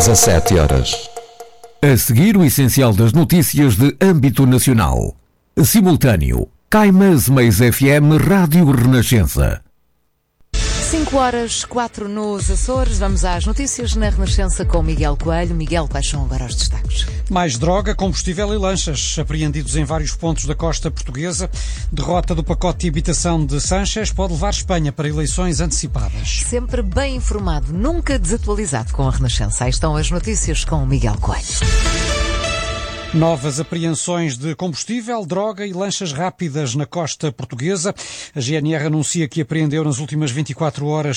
17 horas. A seguir, o essencial das notícias de âmbito nacional. Simultâneo. Caimãs Meias FM Rádio Renascença. 5 horas, 4 nos Açores. Vamos às notícias na Renascença com Miguel Coelho. Miguel, quais são agora os destaques? Mais droga, combustível e lanchas apreendidos em vários pontos da costa portuguesa. Derrota do pacote de habitação de Sánchez pode levar Espanha para eleições antecipadas. Sempre bem informado, nunca desatualizado com a Renascença. Aí estão as notícias com Miguel Coelho. Novas apreensões de combustível, droga e lanchas rápidas na costa portuguesa. A GNR anuncia que apreendeu nas últimas 24 horas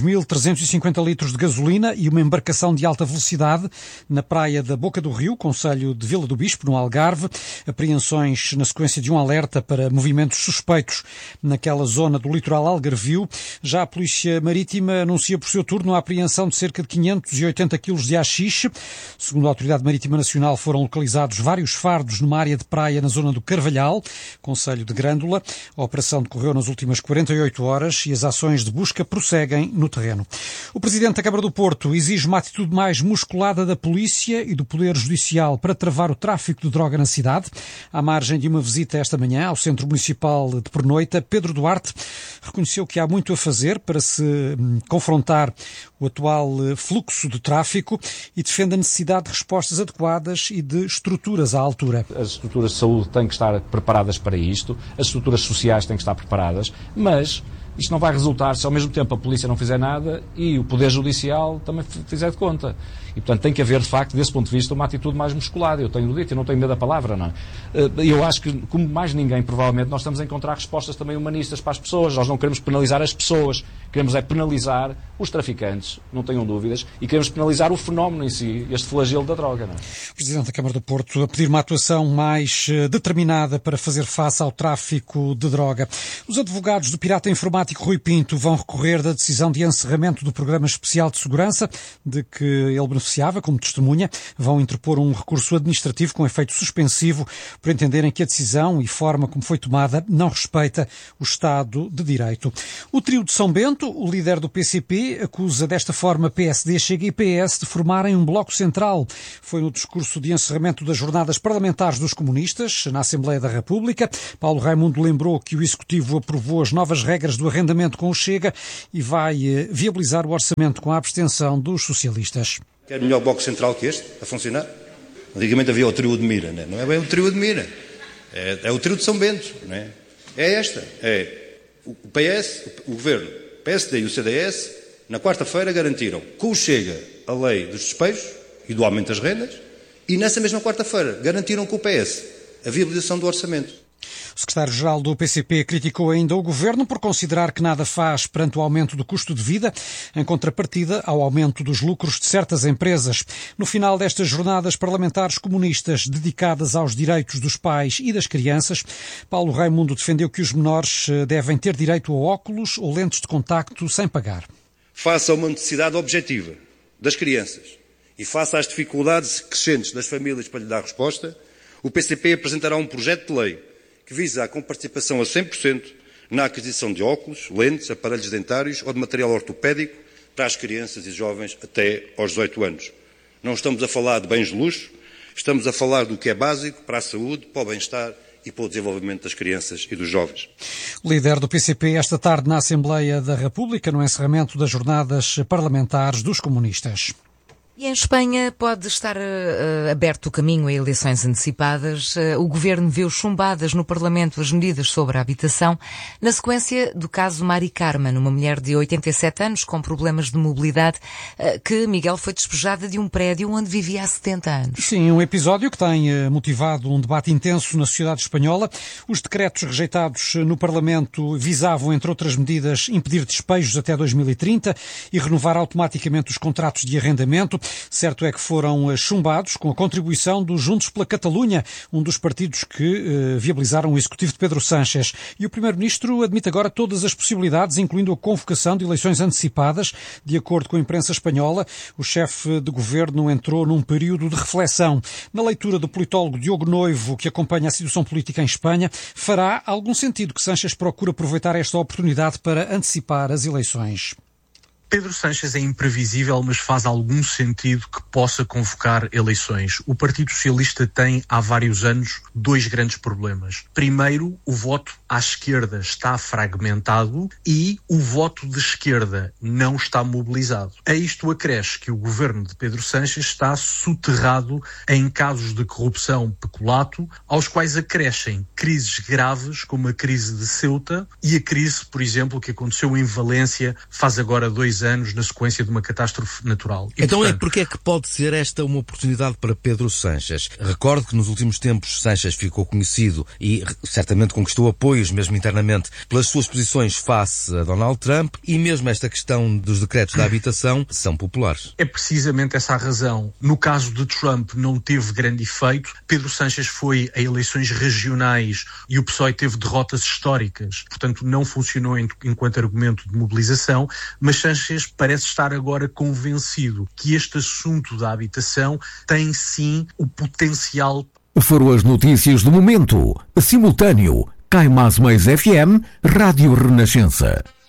2.350 litros de gasolina e uma embarcação de alta velocidade na praia da Boca do Rio, concelho de Vila do Bispo, no Algarve. Apreensões na sequência de um alerta para movimentos suspeitos naquela zona do litoral algarvio. Já a Polícia Marítima anuncia por seu turno a apreensão de cerca de 580 quilos de haxixe. Segundo a Autoridade Marítima Nacional, foram localizados vários fardos numa área de praia na zona do Carvalhal, concelho de Grândola. A operação decorreu nas últimas 48 horas e as ações de busca prosseguem no terreno. O Presidente da Câmara do Porto exige uma atitude mais musculada da Polícia e do Poder Judicial para travar o tráfico de droga na cidade. À margem de uma visita esta manhã ao Centro Municipal de Pernoita, Pedro Duarte reconheceu que há muito a fazer para se confrontar o atual fluxo de tráfico e defende a necessidade de respostas adequadas e de estruturas à altura. As estruturas de saúde têm que estar preparadas para isto, as estruturas sociais têm que estar preparadas, mas isto não vai resultar se ao mesmo tempo a polícia não fizer nada e o Poder Judicial também fizer de conta. E, portanto, tem que haver, de facto, desse ponto de vista, uma atitude mais musculada. Eu tenho dito, eu não tenho medo da palavra, não é? Eu acho que, como mais ninguém, provavelmente, nós estamos a encontrar respostas também humanistas para as pessoas. Nós não queremos penalizar as pessoas, queremos é penalizar os traficantes, não tenham dúvidas, e queremos penalizar o fenómeno em si, este flagelo da droga, não é? O Presidente da Câmara do Porto a pedir uma atuação mais determinada para fazer face ao tráfico de droga. Os advogados do pirata informático Rui Pinto vão recorrer da decisão de encerramento do Programa Especial de Segurança, de que ele beneficiava como testemunha. Vão interpor um recurso administrativo com efeito suspensivo por entenderem que a decisão e forma como foi tomada não respeita o Estado de Direito. O trio de São Bento, o líder do PCP, acusa desta forma PSD, Chega e PS de formarem um bloco central. Foi no discurso de encerramento das jornadas parlamentares dos comunistas, na Assembleia da República. Paulo Raimundo lembrou que o Executivo aprovou as novas regras do arrendamento com o Chega e vai viabilizar o orçamento com a abstenção dos socialistas. Quer melhor bloco central que este, a funcionar? Antigamente havia o trio de Mira, não é bem o trio de Mira, é o trio de São Bento, não é? É esta, é o PS, o Governo, o PSD e o CDS, na quarta-feira garantiram com o Chega a lei dos despejos e do aumento das rendas e nessa mesma quarta-feira garantiram com o PS a viabilização do orçamento. O secretário-geral do PCP criticou ainda o Governo por considerar que nada faz perante o aumento do custo de vida, em contrapartida ao aumento dos lucros de certas empresas. No final destas jornadas parlamentares comunistas dedicadas aos direitos dos pais e das crianças, Paulo Raimundo defendeu que os menores devem ter direito a óculos ou lentes de contacto sem pagar. Face a uma necessidade objetiva das crianças e face às dificuldades crescentes das famílias para lhe dar resposta, o PCP apresentará um projeto de lei que visa a comparticipação a 100% na aquisição de óculos, lentes, aparelhos dentários ou de material ortopédico para as crianças e jovens até aos 18 anos. Não estamos a falar de bens de luxo, estamos a falar do que é básico para a saúde, para o bem-estar e para o desenvolvimento das crianças e dos jovens. O líder do PCP esta tarde na Assembleia da República, no encerramento das jornadas parlamentares dos comunistas. E em Espanha pode estar aberto o caminho a eleições antecipadas. O Governo viu chumbadas no Parlamento as medidas sobre a habitação, na sequência do caso Mari Carmen, uma mulher de 87 anos com problemas de mobilidade, que, Miguel, foi despejada de um prédio onde vivia há 70 anos. Sim, um episódio que tem motivado um debate intenso na sociedade espanhola. Os decretos rejeitados no Parlamento visavam, entre outras medidas, impedir despejos até 2030 e renovar automaticamente os contratos de arrendamento. Certo é que foram chumbados com a contribuição dos Juntos pela Catalunha, um dos partidos que viabilizaram o executivo de Pedro Sánchez. E o Primeiro-Ministro admite agora todas as possibilidades, incluindo a convocação de eleições antecipadas. De acordo com a imprensa espanhola, o chefe de governo entrou num período de reflexão. Na leitura do politólogo Diogo Noivo, que acompanha a situação política em Espanha, fará algum sentido que Sánchez procure aproveitar esta oportunidade para antecipar as eleições. Pedro Sánchez é imprevisível, mas faz algum sentido que possa convocar eleições. O Partido Socialista tem, há vários anos, 2 grandes problemas. Primeiro, o voto à esquerda está fragmentado e o voto de esquerda não está mobilizado. A isto acresce que o governo de Pedro Sánchez está soterrado em casos de corrupção peculato, aos quais acrescem crises graves, como a crise de Ceuta e a crise, por exemplo, que aconteceu em Valência faz agora 2 anos, na sequência de uma catástrofe natural. E, então, portanto, porque é que pode ser esta uma oportunidade para Pedro Sánchez? Recordo que nos últimos tempos Sánchez ficou conhecido e certamente conquistou apoios, mesmo internamente, pelas suas posições face a Donald Trump, e mesmo esta questão dos decretos da habitação são populares. É precisamente essa a razão. No caso de Trump não teve grande efeito. Pedro Sánchez foi a eleições regionais e o PSOE teve derrotas históricas. Portanto, não funcionou enquanto argumento de mobilização, mas Sánchez parece estar agora convencido que este assunto da habitação tem sim o potencial. Foram as notícias do momento. Simultâneo. Cai Mais FM, Rádio Renascença.